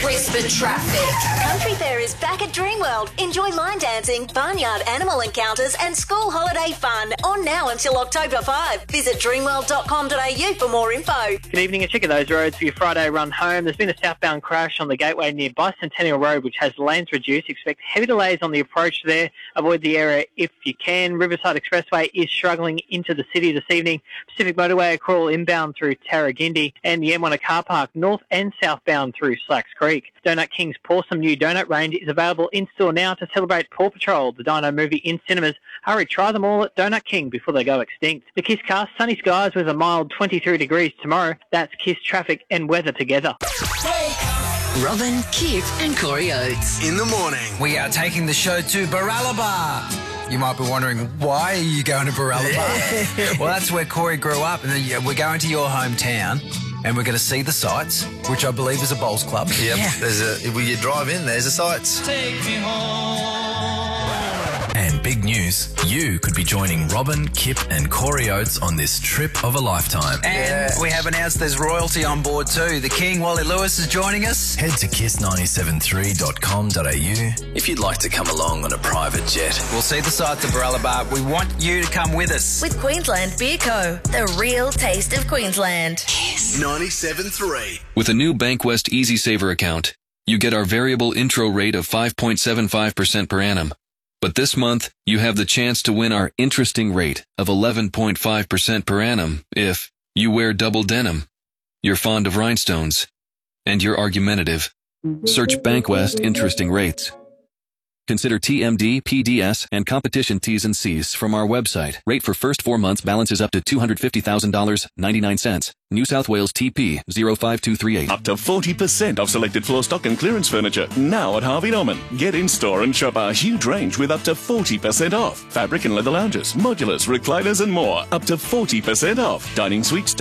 Brisbane traffic. Country Fair is back at Dreamworld. Enjoy line dancing, barnyard animal encounters and school holiday fun on now until October 5. Visit dreamworld.com.au for more info. Good evening. A check of those roads for your Friday run home. There's been a southbound crash on the gateway near Bicentennial Road, which has lanes reduced. Expect heavy delays on the approach there. Avoid the area if you can. Riverside Expressway is struggling into the city this evening. Pacific Motorway a crawl inbound through Tarragindi, and the M1 car park north and southbound through Slacks Creek. Donut King's Pawsome new donut range is available in-store now to celebrate Paw Patrol, the Dino movie, in cinemas. Hurry, try them all at Donut King before they go extinct. The Kiss cast, sunny skies with a mild 23 degrees tomorrow. That's Kiss traffic and weather together. Robin, Kip and Corey Oates. In the morning. We are taking the show to Baralaba. You might be wondering, why are you going to Baralaba? Well, that's where Corey grew up, and then we're going to your hometown, and we're going to see the sights, which I believe is a bowls club. Yep. Yeah. If we drive in, there's the sights. Take me home. And big news, you could be joining Robin, Kip and Corey Oates on this trip of a lifetime. And we have announced there's royalty on board too. The King, Wally Lewis, is joining us. Head to kiss973.com.au if you'd like to come along on a private jet. We'll see the sights of Baralaba. We want you to come with us. With Queensland Beer Co., the real taste of Queensland. Kiss 97.3. With a new Bankwest Easy Saver account, you get our variable intro rate of 5.75% per annum. But this month, you have the chance to win our interesting rate of 11.5% per annum if you wear double denim, you're fond of rhinestones, and you're argumentative. Search Bankwest Interesting Rates. Consider TMD, PDS, and competition T's and C's from our website. Rate for first 4 months balances up to $250,000, 99 cents. New South Wales TP 05238. Up to 40% off selected floor stock and clearance furniture. Now at Harvey Norman. Get in store and shop our huge range with up to 40% off. Fabric and leather lounges, modulars, recliners and more. Up to 40% off. Dining suites,